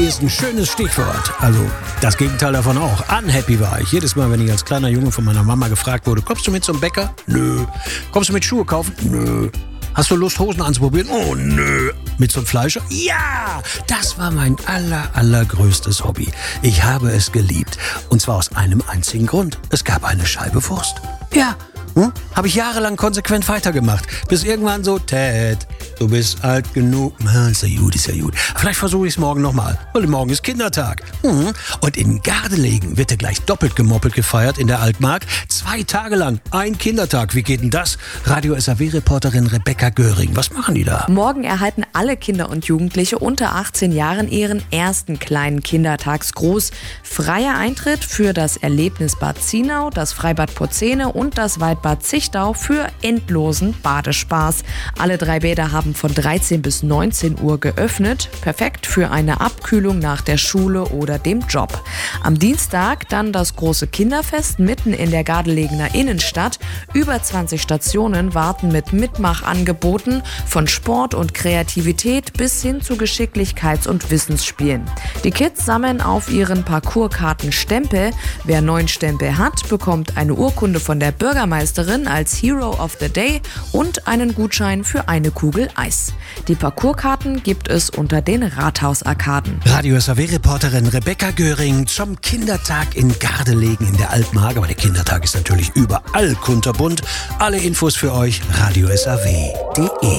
ist ein schönes Stichwort. Also das Gegenteil davon auch. Unhappy war ich. Jedes Mal, wenn ich als kleiner Junge von meiner Mama gefragt wurde, kommst du mit zum Bäcker? Nö. Kommst du mit Schuhe kaufen? Nö. Hast du Lust, Hosen anzuprobieren? Oh, nö. Mit zum Fleischer? Ja! Das war mein allergrößtes Hobby. Ich habe es geliebt. Und zwar aus einem einzigen Grund. Es gab eine Scheibe Wurst. Ja. Habe ich jahrelang konsequent weitergemacht. Bis irgendwann so, Ted, du bist alt genug. Ist ja gut, ist ja gut. Vielleicht versuche ich es morgen nochmal, weil morgen ist Kindertag. Und in Gardelegen wird ja gleich doppelt gemoppelt gefeiert in der Altmark. 2 Tage lang, ein Kindertag. Wie geht denn das? Radio SAW-Reporterin Rebecca Göring. Was machen die da? Morgen erhalten alle Kinder und Jugendliche unter 18 Jahren ihren ersten kleinen Kindertagsgruß. Freier Eintritt für das Erlebnisbad Zienau, das Freibad Porzene und das Waldbad Zichtau für endlosen Badespaß. Alle 3 Bäder haben von 13 bis 19 Uhr geöffnet. Perfekt für eine Abkühlung nach der Schule oder dem Job. Am Dienstag dann das große Kinderfest mitten in der Gardelegener Innenstadt. Über 20 Stationen warten mit Mitmachangeboten von Sport und Kreativität bis hin zu Geschicklichkeits- und Wissensspielen. Die Kids sammeln auf ihren Parcourskarten Stempel. Wer 9 Stempel hat, bekommt eine Urkunde von der Bürgermeisterin als Hero of the Day und einen Gutschein für eine Kugel Eis. Die Parcourskarten gibt es unter den Rathausarkaden. Radio SAW-Reporterin Rebecca Göring zum Kindertag in Gardelegen in der Altmark. Aber der Kindertag ist natürlich überall kunterbunt. Alle Infos für euch, radiosaw.de.